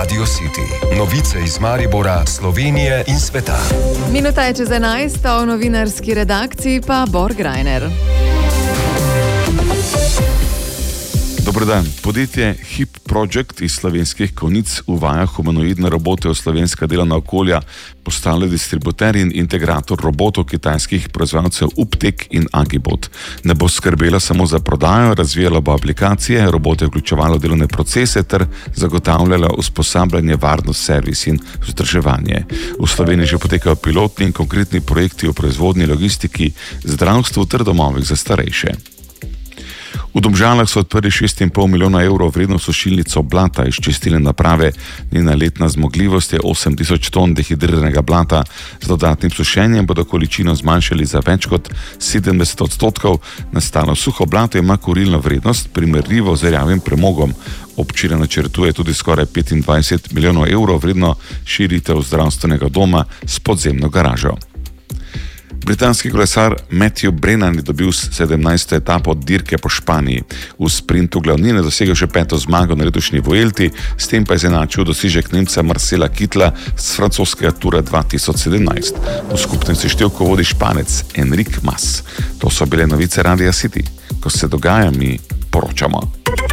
Radio City. Novice iz Maribora, Slovenije in sveta. Minuta je čez 11, v novinarski redakciji pa Bor Grajner. Dober dan. Podjetje Hip Project iz Slovenskih Konjic uvaja humanoidne robote v slovenska delovna okolja, postale distributer in integrator robotov kitajskih proizvajalcev Uptek in Agibot. Ne bo skrbela samo za prodajo, razvijala bo aplikacije, robote vključevalo delovne procese ter zagotavljala usposabljanje, varnost, servis in vzdrževanje. V Sloveniji že potekajo pilotni in konkretni projekti v proizvodni, logistiki, zdravstvu ter domovih za starejše. V Domžalah so odprli 6,5 milijona evrov vredno sušilnico blata iz čistilne naprave. Njena letna zmogljivost je 8,000 ton dehidriranega blata. Z dodatnim sušenjem bodo količino zmanjšali za več kot 70%. Nastalo suho blato ima kurilno vrednost, primerljivo z rjavim premogom. Občina načrtuje tudi skoraj 25 milijonov evrov vredno širitev zdravstvenega doma s podzemno garažo. Britanski kolesar Matthew Brennan je dobil 17. etapo dirke po Španiji. V sprintu glavnine dosegel še 5. zmago na letošnji Vuelti, s tem pa je izenačil dosežek Nemca Marcela Kittla s francoskega Tura 2017. V skupnem seštevku vodi Španec Enric Mas. To so bile novice Radia City. Ko se dogaja, mi poročamo.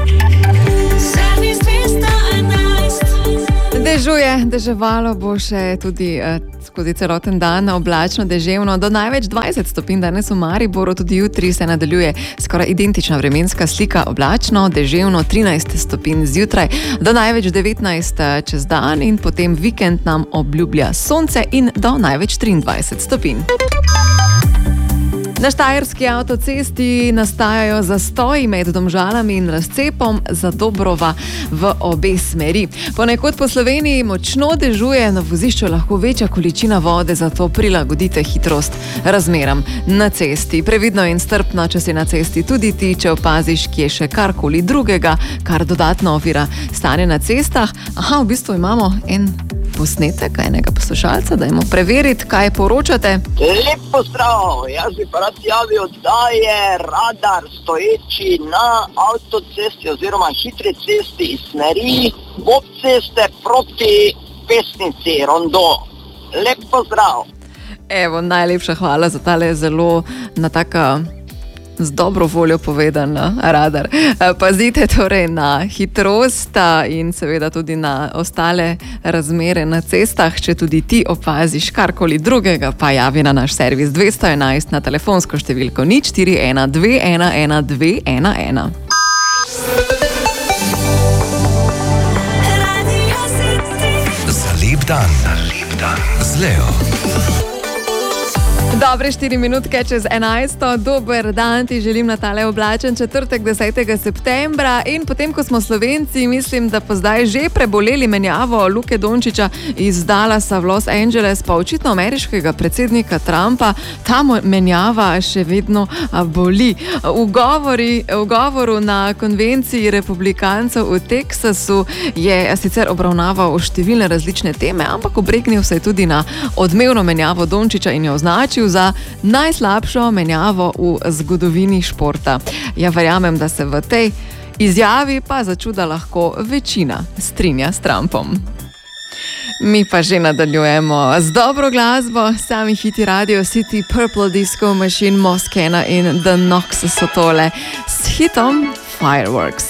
Dežuje, deževalo bo še tudi skozi celoten dan, oblačno, deževno, do največ 20 stopinj danes v Mariboru, tudi jutri se nadaljuje skoraj identična vremenska slika, oblačno, deževno, 13 stopinj zjutraj, do največ 19 čez dan in potem vikend nam obljublja sonce in do največ 23 stopinj. Na štajerski avtocesti nastajajo zastoji med Domžalami in razcepom za Dobrova v obe smeri. Ponekod po Sloveniji močno dežuje, na vozišču lahko večja količina vode, zato prilagodite hitrost razmeram na cesti. Previdno in strpno, če si na cesti tudi ti, če opaziš, kje še karkoli drugega, kar dodatno ovira stanje na cestah. V bistvu imamo en posnetek enega poslušalca, dajmo preveriti, kaj poročate. Lep pozdrav, jaz bi pa rad javil, da je radar stoječi na avtocesti oziroma hitri cesti iz smeri ob ceste proti Pesnici, Rondo. Lep pozdrav. Evo, najlepša hvala za tale zelo na taka z dobro voljo povedan radar. Pazite torej na hitrost in seveda tudi na ostale razmere na cestah. Če tudi ti opaziš karkoli drugega, pa javi na naš servis 211 na telefonsko številko 041 211 211. Za lep dan. Z Leo. Dobre 4 minutke čez 11. Dober dan ti želim na tale oblačen četrtek 10. septembra in potem, ko smo Slovenci, mislim, da pa zdaj že preboleli menjavo Luke Dončića iz Dallasa v Los Angeles, pa očitno ameriškega predsednika Trumpa, ta menjava še vedno boli. V govoru na konvenciji republikancev v Teksasu je sicer obravnaval številne različne teme, ampak obregnil se je tudi na odmevno menjavo Dončića in jo označil za najslabšo menjavo v zgodovini športa. Ja, verjamem, da se v tej izjavi pa za čuda lahko večina strinja s Trumpom. Mi pa že nadaljujemo z dobro glasbo, sami hiti Radio City, Purple Disco Machine, Moskena in The Knox so tole s hitom Fireworks.